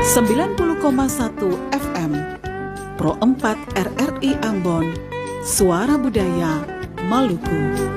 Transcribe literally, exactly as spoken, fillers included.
sembilan puluh koma satu F M Pro empat R R I Ambon, Suara Budaya Maluku.